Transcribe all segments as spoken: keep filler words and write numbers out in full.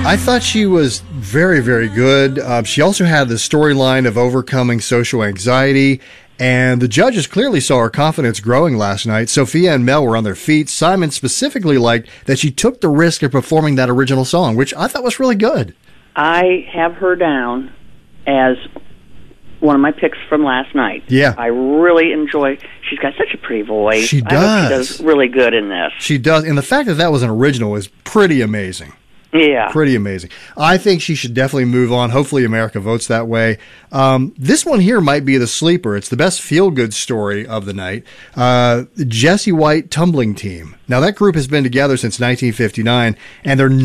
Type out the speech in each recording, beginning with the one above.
I thought she was very, very good. Uh, she also had the storyline of overcoming social anxiety, and the judges clearly saw her confidence growing last night. Sophia and Mel were on their feet. Simon specifically liked that she took the risk of performing that original song, which I thought was really good. I have her down as one of my picks from last night. Yeah. I really enjoy. She's got such a pretty voice. She does. I hope she does really good in this. She does. And the fact that that was an original is pretty amazing. Yeah. Pretty amazing. I think she should definitely move on. Hopefully America votes that way. Um, this one here might be the sleeper. It's the best feel-good story of the night. Uh, Jesse White Tumbling Team. Now, that group has been together since nineteen fifty-nine, and their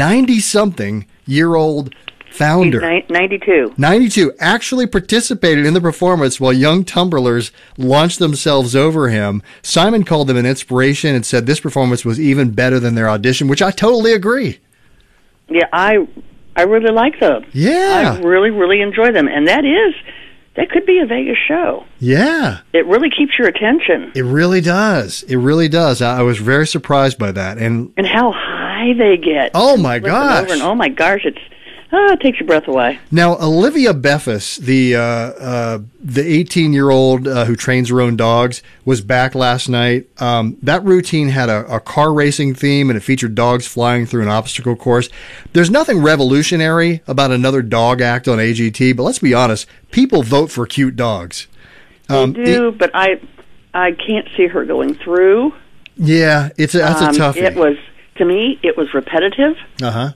ninety-something-year-old founder, He's ninety-two. ninety-two, actually participated in the performance while young tumblers launched themselves over him. Simon called them an inspiration and said this performance was even better than their audition, which I totally agree. Yeah, I I really like them. Yeah. I really, really enjoy them. And that is, that could be a Vegas show. Yeah. It really keeps your attention. It really does. It really does. I I was very surprised by that. And And how high they get. oh, my Listen gosh. over and, oh, my gosh, it's, ah, it takes your breath away. Now, Olivia Beffis, the uh, uh, the eighteen-year-old uh, who trains her own dogs, was back last night. Um, that routine had a, a car racing theme, and it featured dogs flying through an obstacle course. There's nothing revolutionary about another dog act on A G T, but let's be honest, people vote for cute dogs. Um, they do, it, but I I can't see her going through. Yeah, it's a, that's a Um, toughie. It was, to me, it was repetitive. Uh-huh.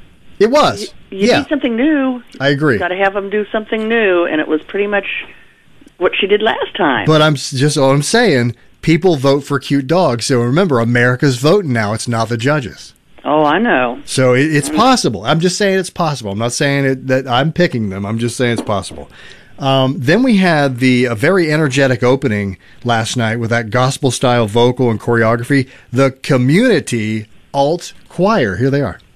It was. You, you yeah. need something new. I agree. Got to have them do something new, and it was pretty much what she did last time. But I'm s- just all I'm saying, people vote for cute dogs. So remember, America's voting now. It's not the judges. Oh, I know. So it, it's possible. I'm just saying it's possible. I'm not saying it, that I'm picking them. I'm just saying it's possible. Um, then we had the a very energetic opening last night with that gospel style vocal and choreography. The Community Alt Choir. Here they are.